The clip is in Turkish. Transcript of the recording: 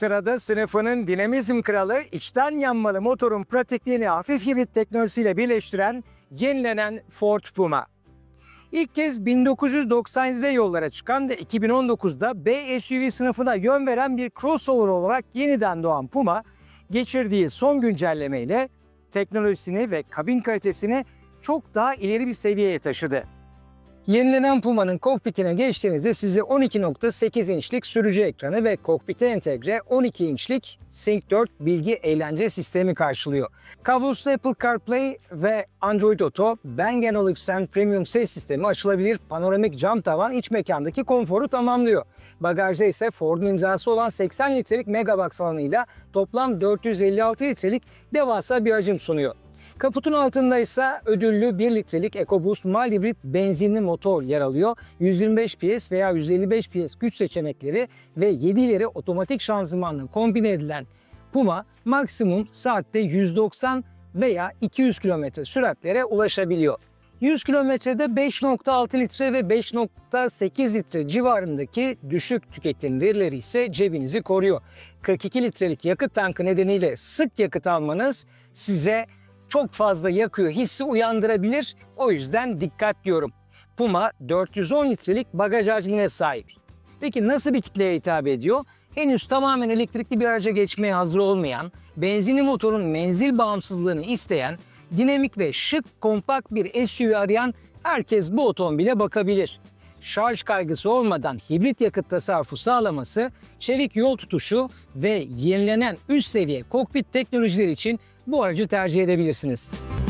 Sırada sınıfının dinamizm kralı, içten yanmalı motorun pratikliğini hafif hibrit teknolojisiyle birleştiren yenilenen Ford Puma. İlk kez 1997'de yollara çıkan ve 2019'da B SUV sınıfına yön veren bir crossover olarak yeniden doğan Puma, geçirdiği son güncellemeyle teknolojisini ve kabin kalitesini çok daha ileri bir seviyeye taşıdı. Yenilenen Puma'nın kokpitine geçtiğinizde sizi 12.8 inçlik sürücü ekranı ve kokpite entegre 12 inçlik Sync 4 bilgi eğlence sistemi karşılıyor. Kablosuz Apple CarPlay ve Android Auto, Bang & Olufsen Premium ses sistemi, açılabilir panoramik cam tavan iç mekandaki konforu tamamlıyor. Bagajda ise Ford'un imzası olan 80 litrelik Megabox alanıyla toplam 456 litrelik devasa bir hacim sunuyor. Kaputun altında ise ödüllü 1 litrelik EcoBoost mild hibrit benzinli motor yer alıyor. 125 PS veya 155 PS güç seçenekleri ve 7 ileri otomatik şanzımanla kombine edilen Puma maksimum saatte 190 veya 200 km süratlere ulaşabiliyor. 100 kilometrede 5.6 litre ve 5.8 litre civarındaki düşük tüketim verileri ise cebinizi koruyor. 42 litrelik yakıt tankı nedeniyle sık yakıt almanız size çok fazla yakıyor hissi uyandırabilir. O yüzden dikkat diyorum. Puma 410 litrelik bagaj hacmine sahip. Peki nasıl bir kitleye hitap ediyor? Henüz tamamen elektrikli bir araca geçmeye hazır olmayan, benzinli motorun menzil bağımsızlığını isteyen, dinamik ve şık kompakt bir SUV arayan herkes bu otomobile bakabilir. Şarj kaygısı olmadan hibrit yakıt tasarrufu sağlaması, çevik yol tutuşu ve yenilenen üst seviye kokpit teknolojileri için bu aracı tercih edebilirsiniz.